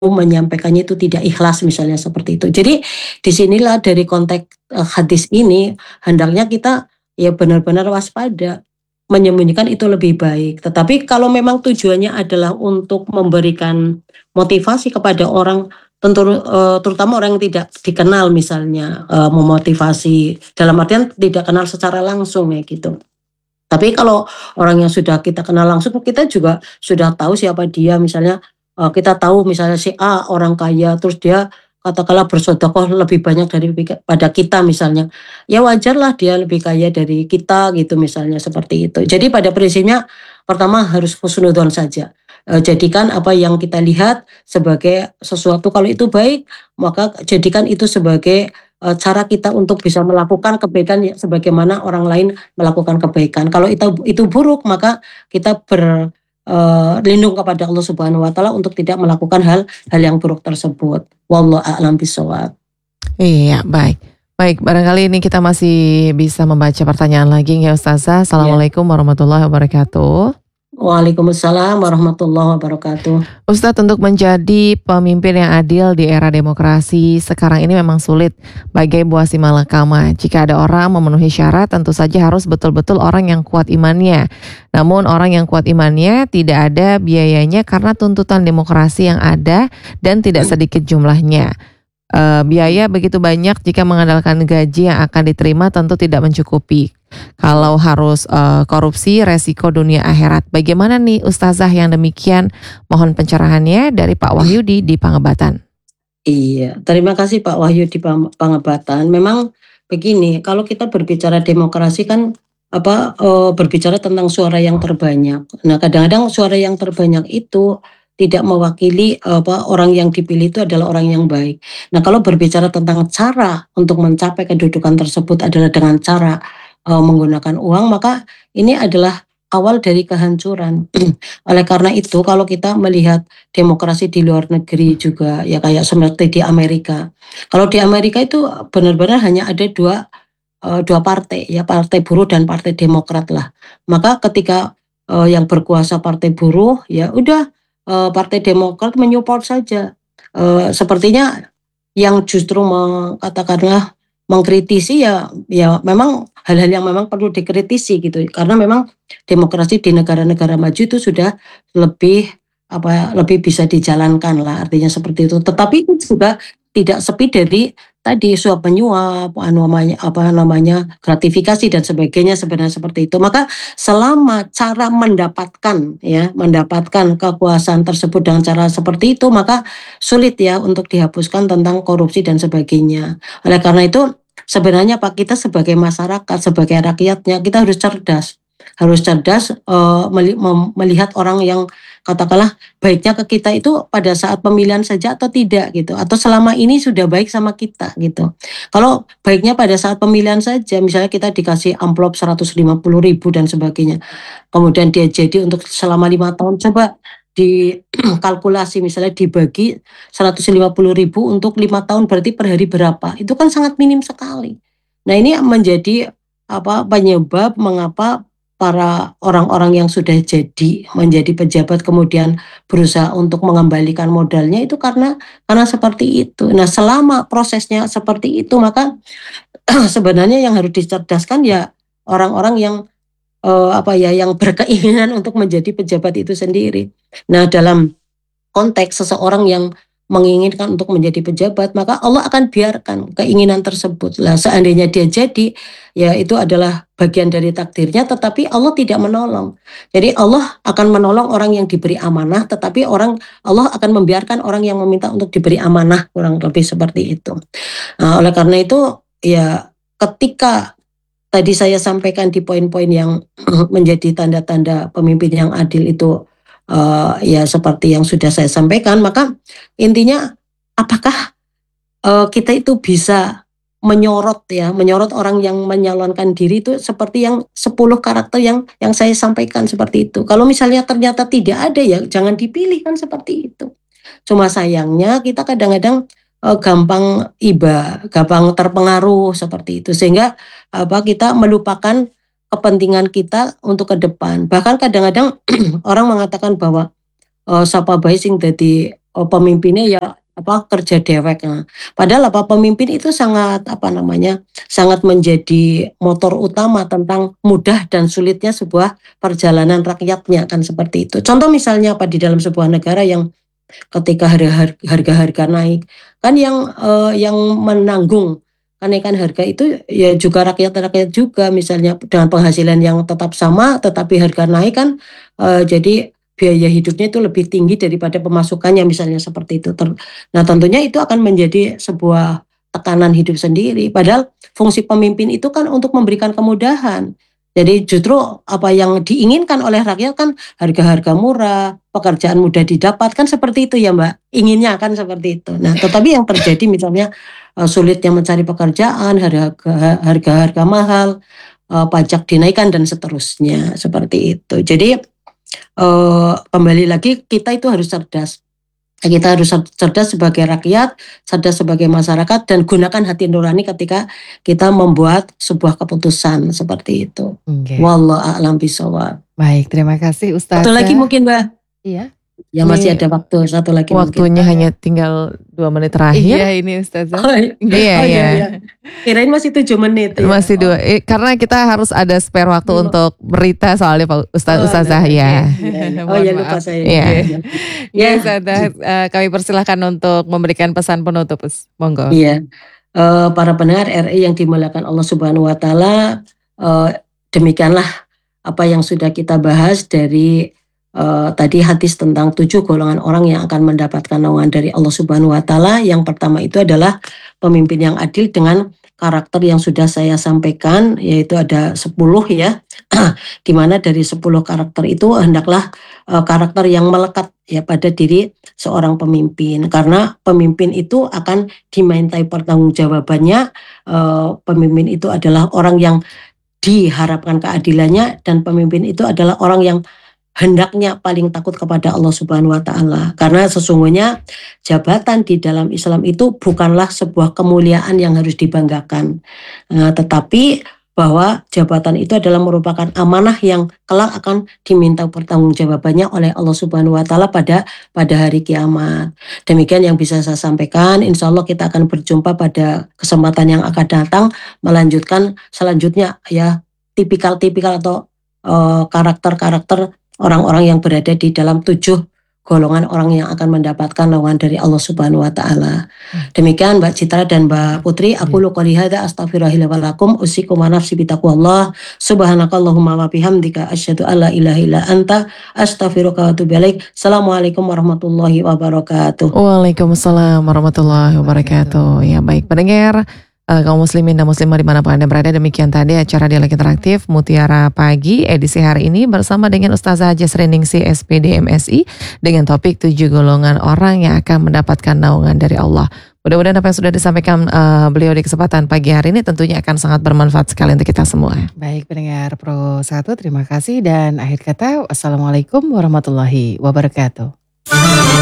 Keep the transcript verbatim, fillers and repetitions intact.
menyampaikannya itu tidak ikhlas misalnya seperti itu. Jadi di sinilah dari konteks, eee, hadis ini hendaknya kita ya benar-benar waspada, menyembunyikan itu lebih baik. Tetapi kalau memang tujuannya adalah untuk memberikan motivasi kepada orang tentu eee, terutama orang yang tidak dikenal misalnya, eee, memotivasi dalam artian tidak kenal secara langsung ya gitu. Tapi kalau orang yang sudah kita kenal langsung, kita juga sudah tahu siapa dia misalnya, eee, kita tahu misalnya si A orang kaya, terus dia katakanlah bersedekah lebih banyak dari bika pada kita misalnya, ya wajarlah dia lebih kaya dari kita gitu misalnya, seperti itu. Jadi pada prinsipnya pertama harus husnudzon saja, eee, jadikan apa yang kita lihat sebagai sesuatu kalau itu baik, maka jadikan itu sebagai, eee, cara kita untuk bisa melakukan kebaikan ya sebagaimana orang lain melakukan kebaikan. Kalau itu itu buruk maka kita ber eee, lindung kepada Allah Subhanahu wa Ta'ala untuk tidak melakukan hal hal yang buruk tersebut. Wallahu a'lam bishawab. Iya, baik. Baik, barangkali ini kita masih bisa membaca pertanyaan lagi ya Ustazah. Iya. Assalamualaikum warahmatullahi wabarakatuh. Waalaikumsalam warahmatullahi wabarakatuh. Ustadz, untuk menjadi pemimpin yang adil di era demokrasi sekarang ini memang sulit bagai buah si malakama. Jika ada orang memenuhi syarat, tentu saja harus betul-betul orang yang kuat imannya. Namun orang yang kuat imannya tidak ada biayanya karena tuntutan demokrasi yang ada dan tidak sedikit jumlahnya. Uh, biaya begitu banyak jika mengandalkan gaji yang akan diterima tentu tidak mencukupi. Kalau harus uh, korupsi, resiko dunia akhirat. Bagaimana nih Ustazah yang demikian? Mohon pencerahannya dari Pak Wahyudi di Pangebatan. Iya, terima kasih Pak Wahyu di Pam Pangebatan. Memang begini, kalau kita berbicara demokrasi kan apa, eee, berbicara tentang suara yang terbanyak. Nah, kadang-kadang suara yang terbanyak itu tidak mewakili, apa, orang yang dipilih itu adalah orang yang baik. Nah, kalau berbicara tentang cara untuk mencapai kedudukan tersebut adalah dengan cara, eee, menggunakan uang, maka ini adalah awal dari kehancuran. Oleh karena itu, kalau kita melihat demokrasi di luar negeri juga ya kayak seperti di Amerika. Kalau di Amerika itu benar-benar hanya ada dua, eee, dua partai ya, Partai Buruh dan Partai Demokrat lah. Maka ketika, eee, yang berkuasa Partai Buruh, ya udah, eee, Partai Demokrat menyupport saja. Eee, sepertinya yang justru me katakanlah mengkritisi ya ya memang hal-hal yang memang perlu dikritisi gitu. Karena memang demokrasi di negara-negara maju itu sudah lebih apa, lebih bisa dijalankan lah, artinya seperti itu. Tetapi itu juga tidak sepi dari tadi suap menyuap, anu namanya apa namanya, gratifikasi dan sebagainya sebenarnya seperti itu. Maka selama cara mendapatkan ya, mendapatkan kekuasaan tersebut dengan cara seperti itu, maka sulit ya untuk dihapuskan tentang korupsi dan sebagainya. Oleh karena itu sebenarnya Pak, kita sebagai masyarakat, sebagai rakyatnya, kita harus cerdas. Harus cerdas, eee, meli mem melihat orang yang katakanlah baiknya ke kita itu pada saat pemilihan saja atau tidak gitu, atau selama ini sudah baik sama kita gitu. Kalau baiknya pada saat pemilihan saja, misalnya kita dikasih amplop seratus lima puluh ribu dan sebagainya, kemudian dia jadi untuk selama lima tahun, coba dikalkulasi misalnya dibagi seratus lima puluh ribu untuk lima tahun berarti per hari berapa, itu kan sangat minim sekali. Nah ini menjadi apa, penyebab mengapa para orang-orang yang sudah jadi menjadi pejabat kemudian berusaha untuk mengembalikan modalnya itu karena karena seperti itu. Nah selama prosesnya seperti itu maka sebenarnya yang harus dicerdaskan ya orang-orang yang, eee, apa ya, yang berkeinginan untuk menjadi pejabat itu sendiri. Nah dalam konteks seseorang yang menginginkan untuk menjadi pejabat, maka Allah akan biarkan keinginan tersebut. Lah seandainya dia jadi, ya itu adalah bagian dari takdirnya, tetapi Allah tidak menolong. Jadi Allah akan menolong orang yang diberi amanah, tetapi orang Allah akan membiarkan orang yang meminta untuk diberi amanah, kurang lebih seperti itu. Nah, oleh karena itu, ya ketika tadi saya sampaikan di poin-poin yang menjadi tanda-tanda pemimpin yang adil itu, eee, ya seperti yang sudah saya sampaikan, maka intinya apakah, eee, kita itu bisa menyorot ya, menyorot orang yang menyalonkan diri itu seperti yang sepuluh karakter yang yang saya sampaikan seperti itu. Kalau misalnya ternyata tidak ada ya jangan dipilih, kan seperti itu. Cuma sayangnya kita kadang-kadang, eee, gampang iba, gampang terpengaruh seperti itu, sehingga apa, kita melupakan kepentingan kita untuk ke depan. Bahkan kadang-kadang orang mengatakan bahwa, eee, sapa bae sing dadi oh, pemimpinnya ya apa kerja dewek. Nah, padahal apa pemimpin itu sangat apa namanya sangat menjadi motor utama tentang mudah dan sulitnya sebuah perjalanan rakyatnya kan seperti itu. Contoh misalnya apa di dalam sebuah negara yang ketika harga-harga naik kan yang uh, yang menanggung kenaikan harga itu ya juga rakyat-rakyat juga misalnya dengan penghasilan yang tetap sama tetapi harga naik kan uh, jadi biaya hidupnya itu lebih tinggi daripada pemasukannya misalnya seperti itu. Nah tentunya itu akan menjadi sebuah tekanan hidup sendiri padahal fungsi pemimpin itu kan untuk memberikan kemudahan. Jadi justru apa yang diinginkan oleh rakyat kan harga-harga murah, pekerjaan mudah didapatkan seperti itu ya Mbak. Inginnya kan seperti itu. Nah, tetapi yang terjadi misalnya uh, sulitnya mencari pekerjaan, harga harga-harga mahal, uh, pajak dinaikkan dan seterusnya seperti itu. Jadi uh, kembali lagi kita itu harus cerdas. Kita harus cerdas sebagai rakyat, cerdas sebagai masyarakat, dan gunakan hati nurani ketika kita membuat sebuah keputusan seperti itu. Okay. Wallahu a'lam bishawab. Baik, terima kasih Ustazah. Satu lagi mungkin Mbak. Iya. Ya masih ada waktu satu lagi. Waktunya mungkin. hanya tinggal dua menit terakhir. Iya ini Ustazah. Oh, iya, iya, oh, iya. iya. Kirain masih tujuh menit. Ya. Masih dua. Eh, karena kita harus ada spare waktu oh. untuk berita soalnya Pak Ustaz oh, Ustazah nah, ya. Iya, iya. Oh ya lupa saya. Iya. Ya Ustazah, uh, kami persilahkan untuk memberikan pesan penutup, monggo. Iya. Uh, para pendengar R I yang dimuliakan Allah Subhanahu Wa Taala, uh, demikianlah apa yang sudah kita bahas dari Uh, tadi hadis tentang tujuh golongan orang yang akan mendapatkan naungan dari Allah Subhanahu Wa Taala. Yang pertama itu adalah pemimpin yang adil dengan karakter yang sudah saya sampaikan, yaitu ada sepuluh ya. Dimana dari sepuluh karakter itu hendaklah uh, karakter yang melekat ya pada diri seorang pemimpin, karena pemimpin itu akan dimintai pertanggungjawabannya. Uh, pemimpin itu adalah orang yang diharapkan keadilannya, dan pemimpin itu adalah orang yang hendaknya paling takut kepada Allah Subhanahu Wa Taala, karena sesungguhnya jabatan di dalam Islam itu bukanlah sebuah kemuliaan yang harus dibanggakan, nah, tetapi bahwa jabatan itu adalah merupakan amanah yang kelak akan diminta pertanggungjawabannya oleh Allah Subhanahu Wa Taala pada pada hari kiamat. Demikian yang bisa saya sampaikan. Insya Allah kita akan berjumpa pada kesempatan yang akan datang, melanjutkan selanjutnya ya tipikal-tipikal atau uh, karakter-karakter orang-orang yang berada di dalam tujuh golongan orang yang akan mendapatkan naungan dari Allah Subhanahu Wa Taala. Demikian Mbak Citra dan Mbak Putri. Aku lu qouli hadza astaghfirullahi wa lakum usikum wa nafsi bitaqwallah. Subhanakallahumma wa bihamdika asyhadu alla ilaha illa anta astaghfiruka wa atubu ilaik. Assalamualaikum warahmatullahi wabarakatuh. Waalaikumsalam warahmatullahi wabarakatuh. Ya baik pendengar, Uh, kaum muslimin dan muslimah dimanapun Anda berada, demikian tadi acara Dialog Interaktif Mutiara Pagi edisi hari ini bersama dengan Ustazah Jasreningsih S P D M S I dengan topik tujuh golongan orang yang akan mendapatkan naungan dari Allah. Mudah-mudahan apa yang sudah disampaikan uh, beliau di kesempatan pagi hari ini tentunya akan sangat bermanfaat sekali untuk kita semua. Baik pendengar Pro satu, terima kasih dan akhir kata wassalamualaikum warahmatullahi wabarakatuh.